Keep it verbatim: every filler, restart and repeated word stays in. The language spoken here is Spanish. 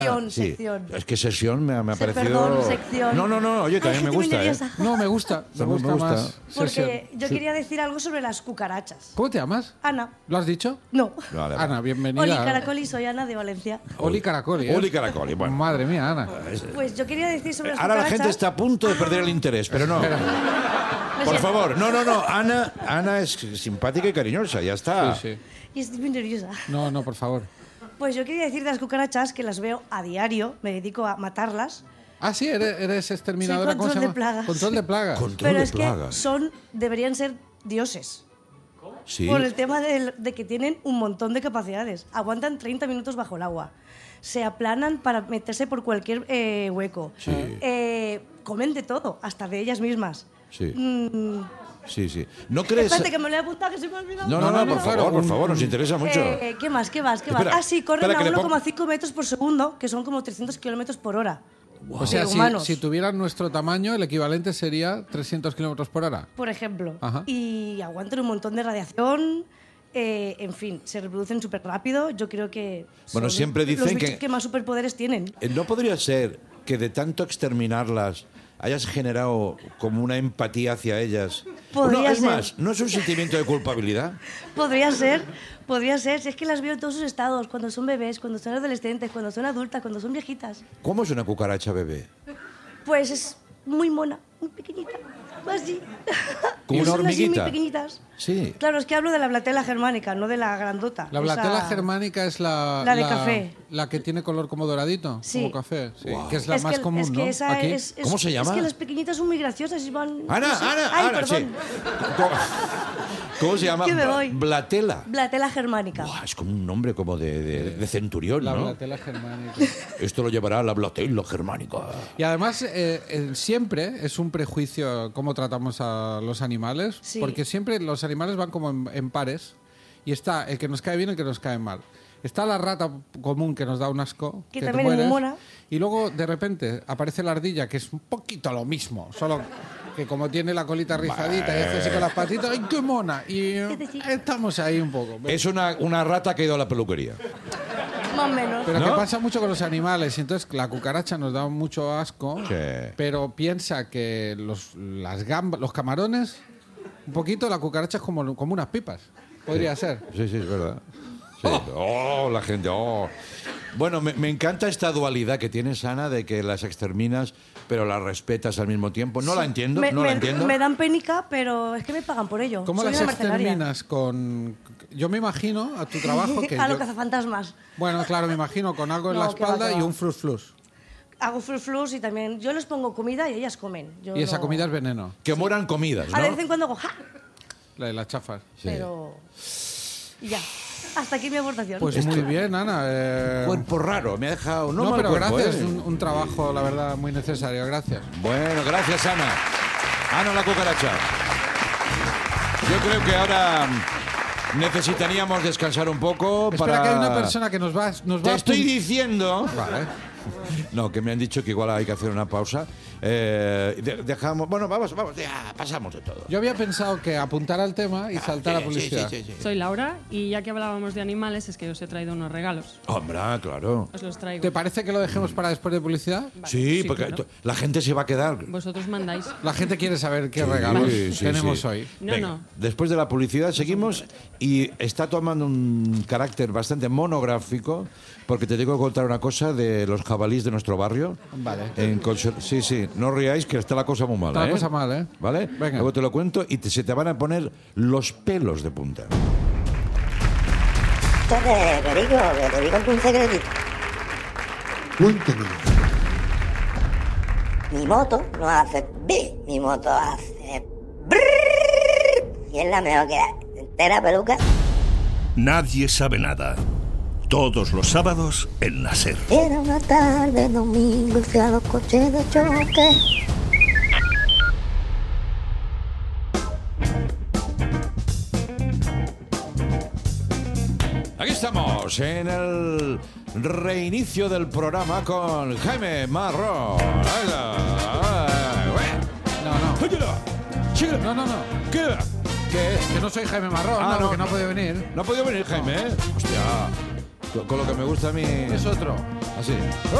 Sección, sí. sección. Es que sesión me, me ha Se- parecido... perdón, sección. No, no, no, oye, también Ay, me estoy muy gusta, ¿eh? nerviosa. No, me gusta. Me También gusta, me gusta. más. sesión. Porque yo Sí. quería decir algo sobre las cucarachas. ¿Cómo te llamas? Ana. ¿Lo has dicho? No. Vale, vale. Ana, bienvenida. Oli Caracoli, soy Ana de Valencia. Oli Caracoli, ¿eh? Oli Caracoli, bueno. Madre mía, Ana. Pues yo quería decir sobre las Ahora la cucarachas... gente está a punto de perder el interés, pero no. Lo Por siento. favor, no, no, no. Ana, Ana es simpática y cariñosa, ya está. Sí, sí. Y estoy muy nerviosa. No, no, por favor. Pues yo quería decir de las cucarachas que las veo a diario, me dedico a matarlas, Ah, sí, eres, eres exterminadora. Soy ¿Cómo se control llama? de plagas. Control de plagas. Control pero de es plagas. que son, deberían ser dioses. Sí. Por el tema del- de que tienen un montón de capacidades. Aguantan treinta minutos bajo el agua. Se aplanan para meterse por cualquier eh, hueco. Sí. Eh, comen de todo, hasta de ellas mismas. Sí, Mm, sí, sí. ¿No crees...? espérate, que me lo he apuntado, que se me ha olvidado. No, no, no, por favor, por favor, nos interesa mucho. Eh, ¿Qué más? ¿Qué más? ¿Qué más? Espera, Ah, sí, corren espera, que a le pongo- uno coma cinco metros por segundo, que son como trescientos kilómetros por hora. O sea, De si, humanos. si tuvieran nuestro tamaño, el equivalente sería trescientos kilómetros por hora. Por ejemplo. Ajá. Y aguantan un montón de radiación. eh, en fin, se reproducen súper rápido. Yo creo que. Bueno, son siempre dicen los bichos que- que más superpoderes tienen. Eh, ¿No podría ser que de tanto exterminarlas hayas generado como una empatía hacia ellas? Podría no, es ser. más, ¿no es un sentimiento de culpabilidad? Podría ser, podría ser. Si es que las veo en todos sus estados: cuando son bebés, cuando son adolescentes, cuando son adultas, cuando son viejitas. ¿Cómo es una cucaracha bebé? Pues es muy mona, muy pequeñita. Así. ¿Como Y una son así hormiguita? muy pequeñitas. Sí. Claro, es que hablo de la blatela germánica, no de la grandota. La Esa- blatela germánica es la... La de café. La que tiene color como doradito, Sí. como café. Sí, Wow. que es la Es más que, común, es que ¿no? esa Aquí. es- es- ¿Cómo se llama? Es que las pequeñitas son muy graciosas y van... Ana, no sé. Ana, Ay, Ana, sí. perdón. ¿Cómo, cómo se llama? Que me voy. Blatela. Blatela germánica. Buah, es como un nombre como de, de- de centurión, La ¿no? blatela germánica. Esto lo llevará la blatela germánica. Y además, eh, eh, siempre es un prejuicio cómo tratamos a los animales, Sí. porque siempre los animales van como en, en pares, y está el que nos cae bien y el que nos cae mal. Está la rata común que nos da un asco, Que te también es muy mueres, mona. y luego de repente aparece la ardilla, que es un poquito lo mismo, solo que como tiene la colita rizadita y hace así con las patitas, ¡ay, qué mona! Y eh, estamos ahí un poco. Es una, una rata que ha ido a la peluquería. Más o menos. Pero ¿No? que pasa mucho con los animales, y entonces la cucaracha nos da mucho asco, Sí. pero piensa que los, las gambas, los camarones, un poquito la cucaracha es como, como unas pipas, podría ser. Sí, sí, es verdad. Sí. Oh, la gente, oh. Bueno, me, me encanta esta dualidad que tienes, Ana, de que las exterminas, pero las respetas al mismo tiempo. No la entiendo, me, no la me- entiendo. me dan penica, pero es que me pagan por ello. ¿Cómo Soy las una mercenaria. exterminas con...? Yo me imagino a tu trabajo que... A yo- los cazafantasmas. bueno, claro, me imagino con algo en No, la que va, espalda que y va. un flus flus. Hago frus flus y también... Yo les pongo comida y ellas comen. Yo Y esa no- comida es veneno, Que mueran comidas, ¿no? A vez en cuando hago... ¡Ja! la de las chafas. Sí. Pero... Y ya. Hasta aquí mi aportación. Pues muy bien, Ana. eh, Cuerpo raro, me ha dejado... No, No, mal pero cuerpo, gracias, ¿eh? un, un trabajo, la verdad, muy necesario. Gracias. Bueno, gracias, Ana. Ana la cucaracha. Yo creo que ahora necesitaríamos descansar un poco Espera, para... que hay una persona que nos va, nos va Te a estoy apun- diciendo... Vale. No, que me han dicho que igual hay que hacer una pausa. Eh, de- dejamos... Bueno, vamos, vamos, ya pasamos de todo. Yo había pensado que apuntar al tema y saltar a Sí, publicidad. sí, sí, sí, sí. Soy Laura y ya que hablábamos de animales es que os he traído unos regalos. Hombre, claro. Os los traigo. ¿Te parece que lo dejemos para después de publicidad? Sí, sí, porque claro. t- la gente se va a quedar... Vosotros mandáis. La gente quiere saber qué regalos Sí, sí, tenemos sí. hoy. No, Venga, no. Después de la publicidad seguimos y está tomando un carácter bastante monográfico porque te tengo que contar una cosa de los jabalís de nuestro barrio. Vale. En Conser- sí, sí, no os riáis que está la cosa muy mala. Está la ¿eh? cosa mal, ¿eh? ¿Vale? Venga. Luego te lo cuento y te- se te van a poner los pelos de punta. Entonces, que digo, que te digo un secretito. Cuéntame. Mi moto no hace bi, mi moto hace brrrr. Y es la mejor que hay. Entera peluca. Nadie sabe nada. Todos los sábados en la SER. Era una tarde domingo y fui a los coches de choque. Aquí estamos en el reinicio del programa con Jaime Marrón. Ahí está. No, no. Óyela, síguela. No, no, no. ¿Qué? Que, que no soy Jaime Marrón, Ah, no, no. porque no ha podido venir. No ha podido venir Jaime, ¿eh? Hostia, con- con lo que me gusta a mí... Es otro. Así.